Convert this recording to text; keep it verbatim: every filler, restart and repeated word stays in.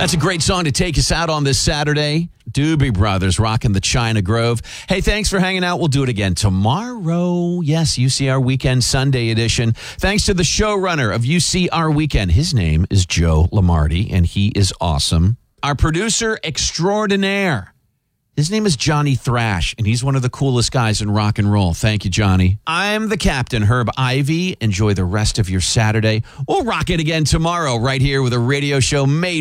That's a great song to take us out on this Saturday. Doobie Brothers rocking the China Grove. Hey, thanks for hanging out. We'll do it again tomorrow. Yes, U C R Weekend Sunday edition. Thanks to the showrunner of U C R Weekend. His name is Joe Lamarty, and he is awesome. Our producer extraordinaire. His name is Johnny Thrash, and he's one of the coolest guys in rock and roll. Thank you, Johnny. I'm the captain, Herb Ivy. Enjoy the rest of your Saturday. We'll rock it again tomorrow right here with a radio show made